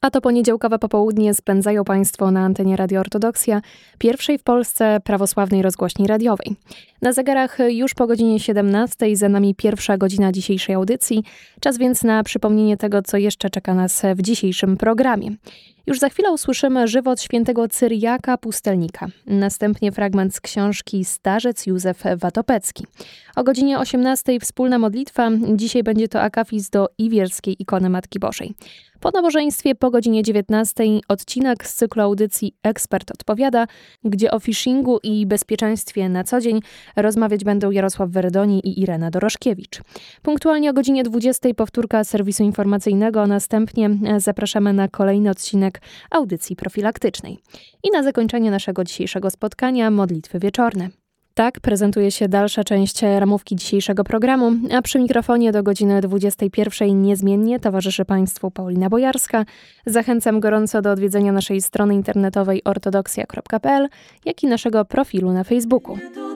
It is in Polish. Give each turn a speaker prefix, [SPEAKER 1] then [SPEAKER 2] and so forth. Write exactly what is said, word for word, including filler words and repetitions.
[SPEAKER 1] A to poniedziałkowe popołudnie spędzają Państwo na antenie Radio Ortodoksja, pierwszej w Polsce prawosławnej rozgłośni radiowej. Na zegarach już po godzinie siedemnastej, za nami pierwsza godzina dzisiejszej audycji. Czas więc na przypomnienie tego, co jeszcze czeka nas w dzisiejszym programie. Już za chwilę usłyszymy żywot świętego Cyriaka Pustelnika. Następnie fragment z książki Starzec Józef Watopecki. O godzinie osiemnastej wspólna modlitwa. Dzisiaj będzie to akafis do Iwierskiej ikony Matki Bożej. Po nabożeństwie po godzinie dziewiętnastej odcinek z cyklu audycji Ekspert odpowiada, gdzie o phishingu i bezpieczeństwie na co dzień rozmawiać będą Jarosław Werdoni i Irena Doroszkiewicz. Punktualnie o godzinie dwudziestej powtórka serwisu informacyjnego, a następnie zapraszamy na kolejny odcinek audycji profilaktycznej. I na zakończenie naszego dzisiejszego spotkania modlitwy wieczorne. Tak prezentuje się dalsza część ramówki dzisiejszego programu, a przy mikrofonie do godziny dwudziestej pierwszej niezmiennie towarzyszy Państwu Paulina Bojarska. Zachęcam gorąco do odwiedzenia naszej strony internetowej ortodoksja kropka p l, jak i naszego profilu na Facebooku.